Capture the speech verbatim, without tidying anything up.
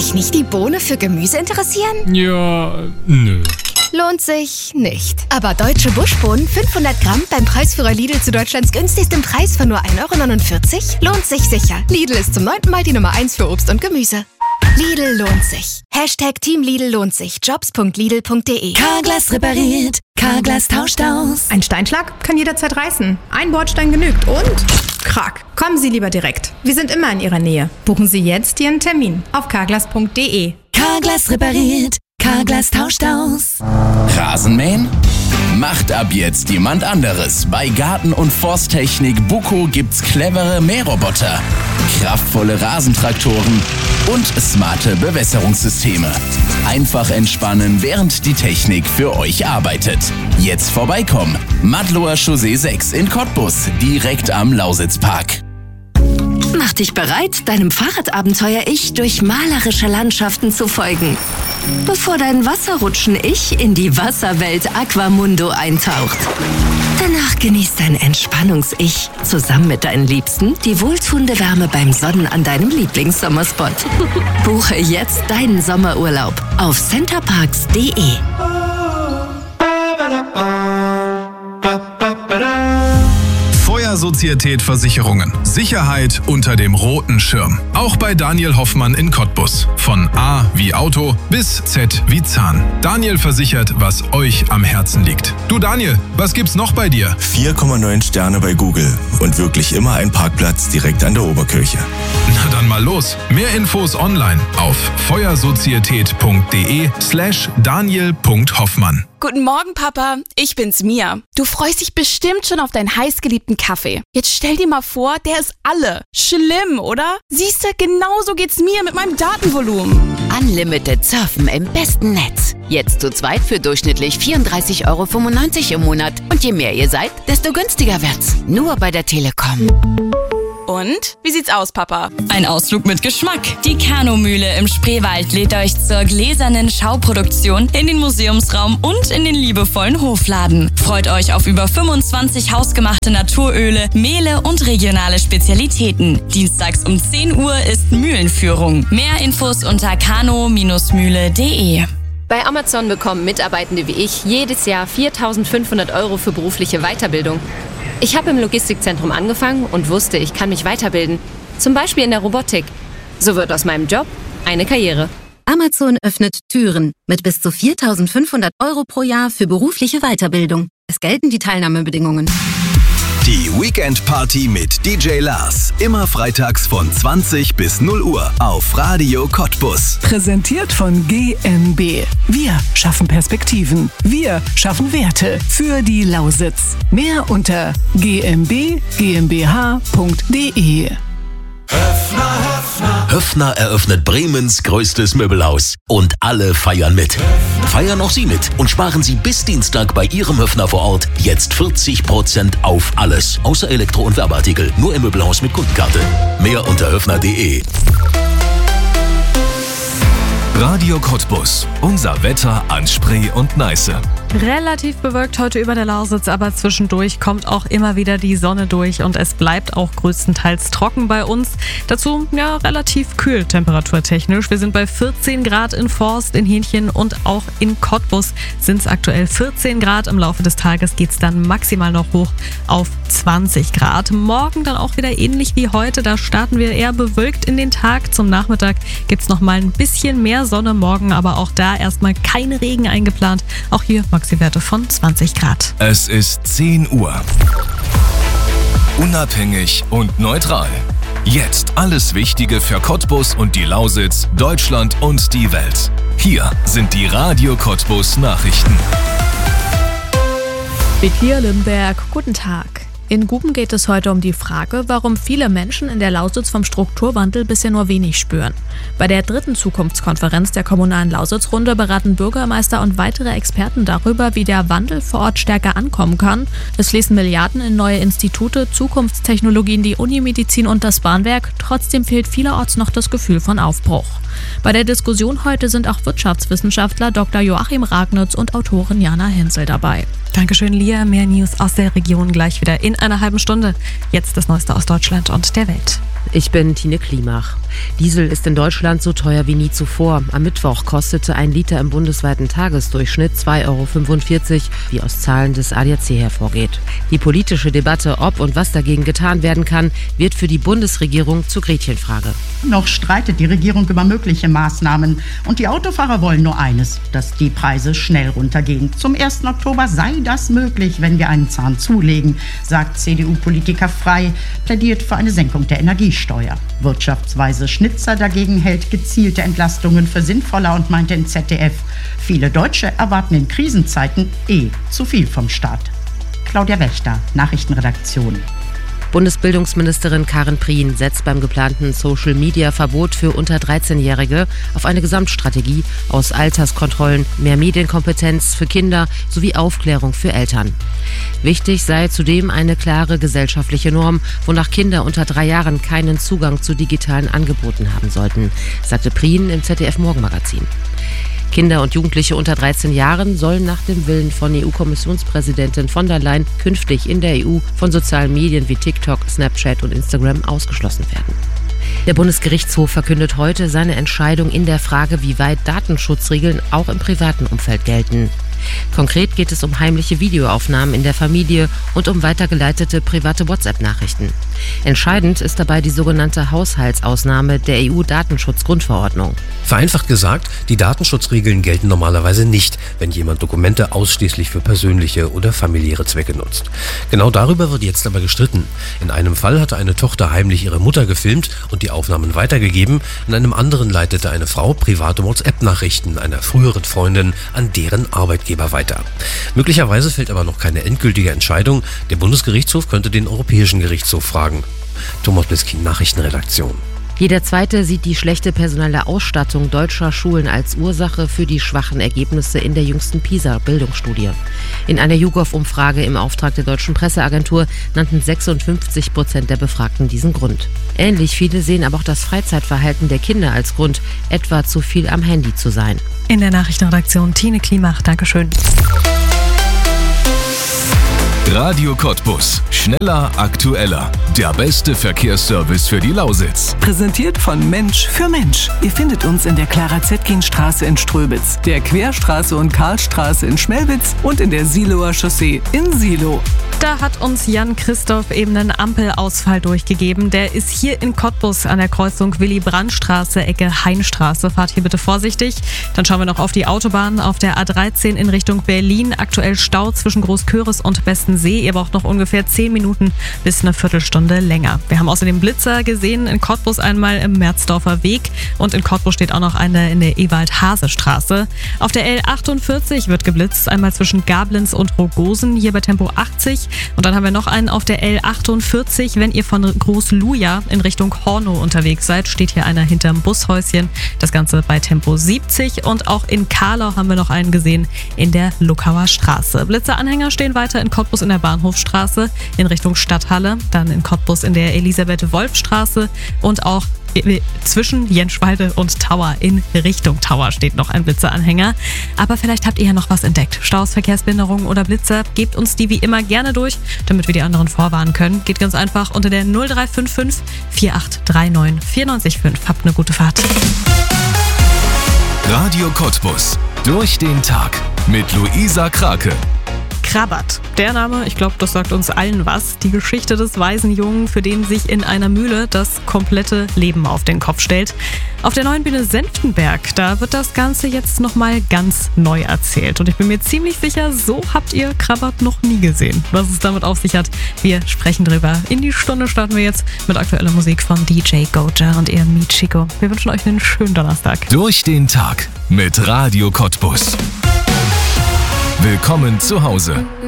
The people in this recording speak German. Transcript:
sich nicht die Bohne für Gemüse interessieren? Ja, nö. Lohnt sich nicht. Aber deutsche Buschbohnen fünfhundert Gramm beim Preisführer Lidl zu Deutschlands günstigstem Preis von nur ein Euro neunundvierzig lohnt sich sicher. Lidl ist zum neunten Mal die Nummer eins für Obst und Gemüse. Lidl lohnt sich. Hashtag Team Lidl lohnt sich. Jobs punkt lidl punkt de. Carglass repariert. Carglass tauscht aus. Ein Steinschlag kann jederzeit reißen. Ein Bordstein genügt und... Krack. Kommen Sie lieber direkt. Wir sind immer in Ihrer Nähe. Buchen Sie jetzt Ihren Termin auf carglass punkt de. Carglass repariert. Carglass tauscht aus. Rasenmähen? Macht ab jetzt jemand anderes. Bei Garten- und Forsttechnik Buco gibt's clevere Mähroboter, kraftvolle Rasentraktoren und smarte Bewässerungssysteme. Einfach entspannen, während die Technik für euch arbeitet. Jetzt vorbeikommen. Madloer Chaussee sechs in Cottbus, direkt am Lausitzpark. Mach dich bereit, deinem Fahrradabenteuer-Ich durch malerische Landschaften zu folgen. Bevor dein Wasserrutschen-Ich in die Wasserwelt Aquamundo eintaucht. Danach genießt dein Entspannungs-Ich zusammen mit deinen Liebsten die wohltuende Wärme beim Sonnen an deinem Lieblingssommerspot. Buche jetzt deinen Sommerurlaub auf centerparks punkt de. Feuersozietät Versicherungen. Sicherheit unter dem roten Schirm. Auch bei Daniel Hoffmann in Cottbus. Von A wie Auto bis Z wie Zahn. Daniel versichert, was euch am Herzen liegt. Du Daniel, was gibt's noch bei dir? vier Komma neun Sterne bei Google und wirklich immer ein Parkplatz direkt an der Oberkirche. Na dann mal los. Mehr Infos online auf feuersozietät punkt de slash daniel punkt hoffmann. Guten Morgen, Papa. Ich bin's, Mia. Du freust dich bestimmt schon auf deinen heißgeliebten Kaffee. Jetzt stell dir mal vor, der ist alle. Schlimm, oder? Siehste, genauso geht's mir mit meinem Datenvolumen. Unlimited Surfen im besten Netz. Jetzt zu zweit für durchschnittlich vierunddreißig Euro fünfundneunzig im Monat. Und je mehr ihr seid, desto günstiger wird's. Nur bei der Telekom. Und? Wie sieht's aus, Papa? Ein Ausflug mit Geschmack. Die Kanumühle im Spreewald lädt euch zur gläsernen Schauproduktion in den Museumsraum und in den liebevollen Hofladen. Freut euch auf über fünfundzwanzig hausgemachte Naturöle, Mehle und regionale Spezialitäten. Dienstags um zehn Uhr ist Mühlenführung. Mehr Infos unter kano Bindestrich mühle punkt de. Bei Amazon bekommen Mitarbeitende wie ich jedes Jahr viertausendfünfhundert Euro für berufliche Weiterbildung. Ich habe im Logistikzentrum angefangen und wusste, ich kann mich weiterbilden. Zum Beispiel in der Robotik. So wird aus meinem Job eine Karriere. Amazon öffnet Türen mit bis zu viertausendfünfhundert Euro pro Jahr für berufliche Weiterbildung. Es gelten die Teilnahmebedingungen. Die Weekend Party mit D J Lars. Immer freitags von zwanzig bis null Uhr auf Radio Cottbus. Präsentiert von G M B. Wir schaffen Perspektiven. Wir schaffen Werte für die Lausitz. Mehr unter g m b g m b h punkt de. Höffner, Höffner. Höffner eröffnet Bremens größtes Möbelhaus. Und alle feiern mit. Feiern auch Sie mit und sparen Sie bis Dienstag bei Ihrem Höffner vor Ort jetzt vierzig Prozent auf alles. Außer Elektro- und Werbeartikel. Nur im Möbelhaus mit Kundenkarte. Mehr unter höffner punkt de. Radio Cottbus. Unser Wetter an Spree und Neiße. Relativ bewölkt heute über der Lausitz, aber zwischendurch kommt auch immer wieder die Sonne durch und es bleibt auch größtenteils trocken bei uns. Dazu ja relativ kühl temperaturtechnisch. Wir sind bei vierzehn Grad in Forst, in Hähnchen und auch in Cottbus sind es aktuell vierzehn Grad. Im Laufe des Tages geht es dann maximal noch hoch auf zwanzig Grad. Morgen dann auch wieder ähnlich wie heute. Da starten wir eher bewölkt in den Tag. Zum Nachmittag gibt es noch mal ein bisschen mehr Sonne morgen, aber auch da erstmal kein Regen eingeplant. Auch hier Maxi-Werte von zwanzig Grad. Es ist zehn Uhr. Unabhängig und neutral. Jetzt alles Wichtige für Cottbus und die Lausitz, Deutschland und die Welt. Hier sind die Radio Cottbus Nachrichten. Vicky Limberg, guten Tag. In Guben geht es heute um die Frage, warum viele Menschen in der Lausitz vom Strukturwandel bisher nur wenig spüren. Bei der dritten Zukunftskonferenz der kommunalen Lausitzrunde beraten Bürgermeister und weitere Experten darüber, wie der Wandel vor Ort stärker ankommen kann. Es fließen Milliarden in neue Institute, Zukunftstechnologien, die Unimedizin und das Bahnwerk. Trotzdem fehlt vielerorts noch das Gefühl von Aufbruch. Bei der Diskussion heute sind auch Wirtschaftswissenschaftler Doktor Joachim Ragnitz und Autorin Jana Hensel dabei. Dankeschön, Lia. Mehr News aus der Region gleich wieder in einer halben Stunde. Jetzt das Neueste aus Deutschland und der Welt. Ich bin Tine Klimach. Diesel ist in Deutschland so teuer wie nie zuvor. Am Mittwoch kostete ein Liter im bundesweiten Tagesdurchschnitt zwei Euro fünfundvierzig, wie aus Zahlen des A D A C hervorgeht. Die politische Debatte, ob und was dagegen getan werden kann, wird für die Bundesregierung zur Gretchenfrage. Noch streitet die Regierung über mögliche Maßnahmen. Und die Autofahrer wollen nur eines, dass die Preise schnell runtergehen. Zum ersten Oktober sei das möglich, wenn wir einen Zahn zulegen, sagt C D U-Politiker Frey, plädiert für eine Senkung der Energiesteuer. Wirtschaftsweise Schnitzer dagegen hält gezielte Entlastungen für sinnvoller und meinte im Z D F, viele Deutsche erwarten in Krisenzeiten eh zu viel vom Staat. Claudia Wächter, Nachrichtenredaktion. Bundesbildungsministerin Karin Prien setzt beim geplanten Social-Media-Verbot für unter dreizehnjährige auf eine Gesamtstrategie aus Alterskontrollen, mehr Medienkompetenz für Kinder sowie Aufklärung für Eltern. Wichtig sei zudem eine klare gesellschaftliche Norm, wonach Kinder unter drei Jahren keinen Zugang zu digitalen Angeboten haben sollten, sagte Prien im Z D F-Morgenmagazin. Kinder und Jugendliche unter dreizehn Jahren sollen nach dem Willen von E U-Kommissionspräsidentin von der Leyen künftig in der E U von sozialen Medien wie TikTok, Snapchat und Instagram ausgeschlossen werden. Der Bundesgerichtshof verkündet heute seine Entscheidung in der Frage, wie weit Datenschutzregeln auch im privaten Umfeld gelten. Konkret geht es um heimliche Videoaufnahmen in der Familie und um weitergeleitete private WhatsApp-Nachrichten. Entscheidend ist dabei die sogenannte Haushaltsausnahme der E U-Datenschutzgrundverordnung. Vereinfacht gesagt, die Datenschutzregeln gelten normalerweise nicht, wenn jemand Dokumente ausschließlich für persönliche oder familiäre Zwecke nutzt. Genau darüber wird jetzt aber gestritten. In einem Fall hatte eine Tochter heimlich ihre Mutter gefilmt und die Aufnahmen weitergegeben, in einem anderen leitete eine Frau private WhatsApp-Nachrichten einer früheren Freundin an deren Arbeitgeber weiter. Möglicherweise fällt aber noch keine endgültige Entscheidung. Der Bundesgerichtshof könnte den Europäischen Gerichtshof fragen. Thomas Bliskin, Nachrichtenredaktion. Jeder Zweite sieht die schlechte personelle Ausstattung deutscher Schulen als Ursache für die schwachen Ergebnisse in der jüngsten PISA-Bildungsstudie. In einer YouGov-Umfrage im Auftrag der Deutschen Presseagentur nannten sechsundfünfzig Prozent der Befragten diesen Grund. Ähnlich viele sehen aber auch das Freizeitverhalten der Kinder als Grund, etwa zu viel am Handy zu sein. In der Nachrichtenredaktion Tine Klimach, Dankeschön. Radio Cottbus. Schneller, aktueller. Der beste Verkehrsservice für die Lausitz. Präsentiert von Mensch für Mensch. Ihr findet uns in der Clara-Zetkin-Straße in Ströbitz, der Querstraße und Karlstraße in Schmelwitz und in der Siloer Chaussee in Silo. Da hat uns Jan Christoph eben einen Ampelausfall durchgegeben. Der ist hier in Cottbus an der Kreuzung Willy-Brandt-Straße, Ecke Heinstraße. Fahrt hier bitte vorsichtig. Dann schauen wir noch auf die Autobahn auf der A dreizehn in Richtung Berlin. Aktuell Stau zwischen Großköris und Bestensee. Ihr braucht noch ungefähr zehn Minuten bis eine Viertelstunde länger. Wir haben außerdem Blitzer gesehen in Cottbus einmal im Merzdorfer Weg und in Cottbus steht auch noch eine in der Ewald-Hase-Straße. Auf der L achtundvierzig wird geblitzt, einmal zwischen Gablens und Rogosen, hier bei Tempo achtzig. Und dann haben wir noch einen auf der L achtundvierzig. Wenn ihr von Großluja in Richtung Hornow unterwegs seid, steht hier einer hinterm Bushäuschen. Das Ganze bei Tempo siebzig. Und auch in Karlau haben wir noch einen gesehen in der Luckauer Straße. Blitzeranhänger stehen weiter in Cottbus in der Bahnhofstraße in Richtung Stadthalle. Dann in Cottbus in der Elisabeth-Wolf-Straße und auch zwischen Jenschwalde und Tower in Richtung Tower steht noch ein Blitzeranhänger. Aber vielleicht habt ihr ja noch was entdeckt. Staus, Verkehrsbehinderungen oder Blitzer, gebt uns die wie immer gerne durch, damit wir die anderen vorwarnen können. Geht ganz einfach unter der null drei fünf fünf vier acht drei neun vier neun fünf. Habt eine gute Fahrt. Radio Cottbus. Durch den Tag mit Luisa Krake. Krabat. Der Name, ich glaube, das sagt uns allen was. Die Geschichte des weisen Jungen, für den sich in einer Mühle das komplette Leben auf den Kopf stellt. Auf der neuen Bühne Senftenberg, da wird das Ganze jetzt nochmal ganz neu erzählt. Und ich bin mir ziemlich sicher, so habt ihr Krabat noch nie gesehen. Was es damit auf sich hat, wir sprechen drüber. In die Stunde starten wir jetzt mit aktueller Musik von D J Goja und ihr Michiko. Wir wünschen euch einen schönen Donnerstag. Durch den Tag mit Radio Cottbus. Willkommen zu Hause.